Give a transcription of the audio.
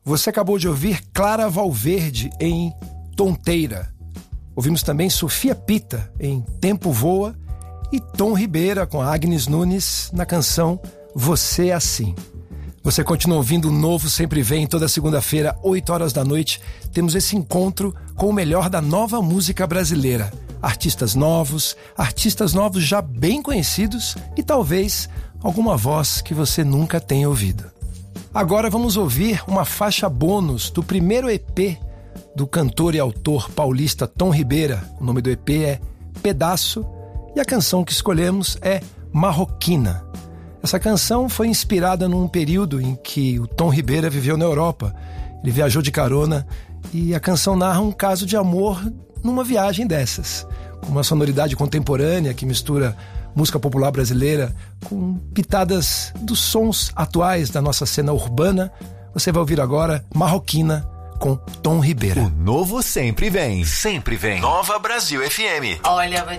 Você acabou de ouvir Clara Valverde em Tonteira. Ouvimos também Sofia Pita em Tempo Voa e Tom Ribeira com Agnes Nunes na canção Você Assim. Você continua ouvindo o Novo Sempre Vem. Toda segunda-feira, 8 horas da noite, temos esse encontro com o melhor da nova música brasileira. Artistas novos já bem conhecidos e talvez alguma voz que você nunca tenha ouvido. Agora vamos ouvir uma faixa bônus do primeiro EP do cantor e autor paulista Tom Ribeira. O nome do EP é Pedaço e a canção que escolhemos é Marroquina. Essa canção foi inspirada num período em que o Tom Ribeira viveu na Europa. Ele viajou de carona e a canção narra um caso de amor numa viagem dessas, com uma sonoridade contemporânea que mistura música popular brasileira com pitadas dos sons atuais da nossa cena urbana. Você vai ouvir agora Marroquina com Tom Ribeira. O Novo Sempre Vem. Sempre vem. Nova Brasil FM. Olha,